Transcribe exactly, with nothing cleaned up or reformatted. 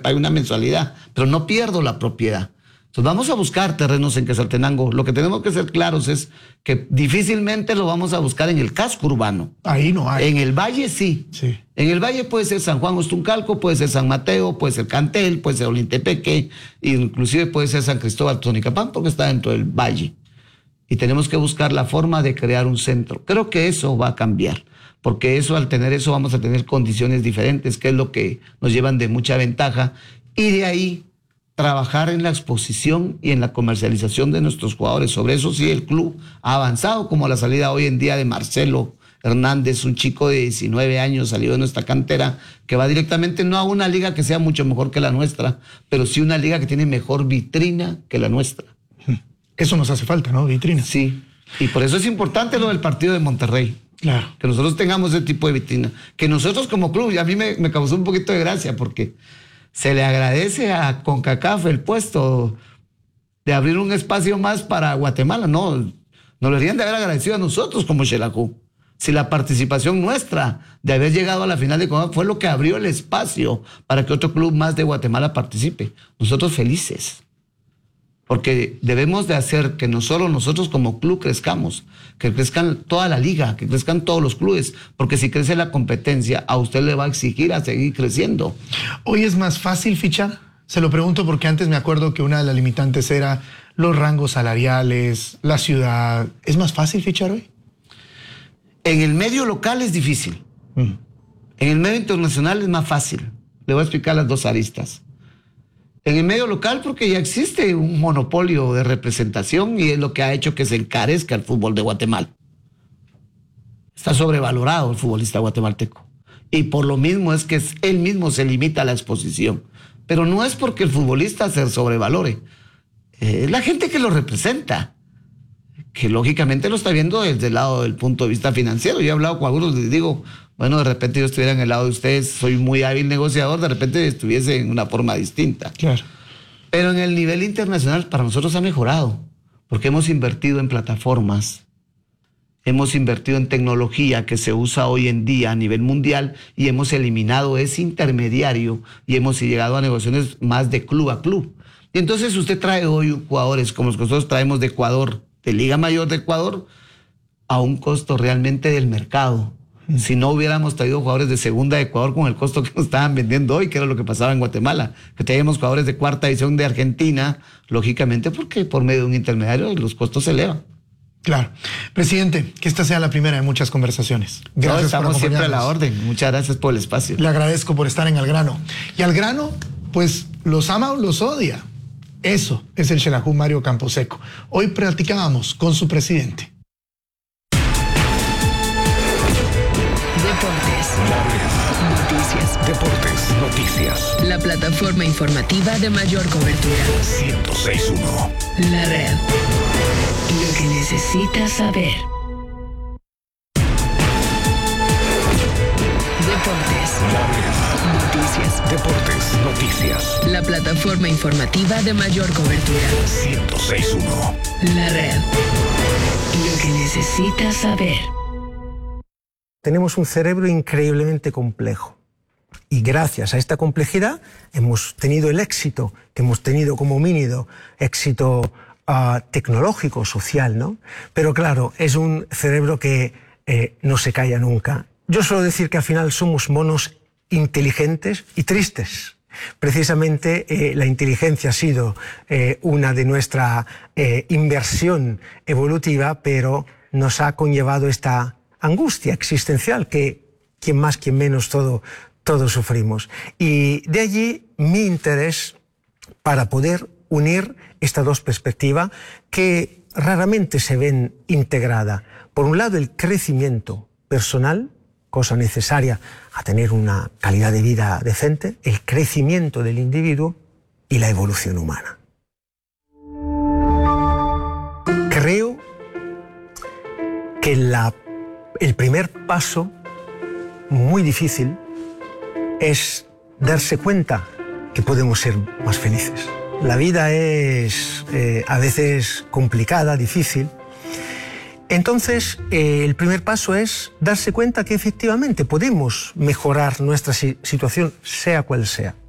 pague una mensualidad, pero no pierdo la propiedad. Entonces vamos a buscar terrenos en Quetzaltenango. Lo que tenemos que ser claros es que difícilmente lo vamos a buscar en el casco urbano. Ahí no hay. En el valle sí. Sí. En el valle puede ser San Juan Ostuncalco, puede ser San Mateo, puede ser Cantel, puede ser Olintepeque, inclusive puede ser San Cristóbal Tonicapán, porque está dentro del valle. Y tenemos que buscar la forma de crear un centro. Creo que eso va a cambiar, porque eso, al tener eso, vamos a tener condiciones diferentes, que es lo que nos llevan de mucha ventaja. Y de ahí trabajar en la exposición y en la comercialización de nuestros jugadores. Sobre eso sí el club ha avanzado, como la salida hoy en día de Marcelo Hernández, un chico de diecinueve años salido de nuestra cantera, que va directamente no a una liga que sea mucho mejor que la nuestra, pero sí una liga que tiene mejor vitrina que la nuestra. Eso nos hace falta, ¿no? Vitrina. Sí, y por eso es importante lo del partido de Monterrey. Claro. Que nosotros tengamos ese tipo de vitrina. Que nosotros como club, y a mí me, me causó un poquito de gracia, porque se le agradece a CONCACAF el puesto de abrir un espacio más para Guatemala. No, nos lo deberían de haber agradecido a nosotros como Xelajú. Si la participación nuestra de haber llegado a la final de CONCACAF fue lo que abrió el espacio para que otro club más de Guatemala participe. Nosotros felices. Porque debemos de hacer que no solo nosotros como club crezcamos, que crezcan toda la liga, que crezcan todos los clubes, porque si crece la competencia, a usted le va a exigir a seguir creciendo. ¿Hoy es más fácil fichar? Se lo pregunto porque antes me acuerdo que una de las limitantes era los rangos salariales, la ciudad. ¿Es más fácil fichar hoy? En el medio local es difícil. Mm. En el medio internacional es más fácil. Le voy a explicar las dos aristas. En el medio local, porque ya existe un monopolio de representación y es lo que ha hecho que se encarezca el fútbol de Guatemala. Está sobrevalorado el futbolista guatemalteco. Y por lo mismo es que él mismo se limita a la exposición. Pero no es porque el futbolista se sobrevalore. Es la gente que lo representa, que lógicamente lo está viendo desde el lado del punto de vista financiero. Yo he hablado con algunos, les digo, bueno, de repente yo estuviera en el lado de ustedes, soy muy hábil negociador, de repente estuviese en una forma distinta. Claro. Pero en el nivel internacional para nosotros ha mejorado, porque hemos invertido en plataformas, hemos invertido en tecnología que se usa hoy en día a nivel mundial y hemos eliminado ese intermediario y hemos llegado a negociaciones más de club a club. Y entonces usted trae hoy jugadores como los que nosotros traemos de Ecuador, de Liga Mayor de Ecuador, a un costo realmente del mercado. Si no hubiéramos traído jugadores de segunda de Ecuador con el costo que nos estaban vendiendo hoy, que era lo que pasaba en Guatemala, que teníamos jugadores de cuarta división de Argentina, lógicamente porque por medio de un intermediario los costos se elevan. Claro. Presidente, que esta sea la primera de muchas conversaciones. Gracias. No, estamos siempre a la orden. Muchas gracias por el espacio. Le agradezco por estar en Al Grano. Y Al Grano, pues los ama o los odia. Eso es el Xelajú Mario Camposeco. Hoy platicábamos con su presidente. Deportes. Noticias. Deportes. Noticias. La plataforma informativa de mayor cobertura. ciento seis punto uno. La red. Lo que necesitas saber. Deportes. Noticias. Deportes. Noticias. La plataforma informativa de mayor cobertura. ciento seis punto uno. La red. Lo que necesitas saber. Tenemos un cerebro increíblemente complejo y gracias a esta complejidad hemos tenido el éxito que hemos tenido como homínido, éxito uh, tecnológico, social, ¿no? Pero claro, es un cerebro que eh, no se calla nunca. Yo suelo decir que al final somos monos inteligentes y tristes. Precisamente eh, la inteligencia ha sido eh, una de nuestra eh, inversión evolutiva, pero nos ha conllevado esta angustia existencial que quien más, quien menos, todo, todos sufrimos. Y de allí mi interés para poder unir estas dos perspectivas que raramente se ven integradas. Por un lado, el crecimiento personal, cosa necesaria a tener una calidad de vida decente, el crecimiento del individuo y la evolución humana. Creo que la El primer paso, muy difícil, es darse cuenta que podemos ser más felices. La vida es eh, a veces complicada, difícil. Entonces, eh, el primer paso es darse cuenta que efectivamente podemos mejorar nuestra si- situación, sea cual sea.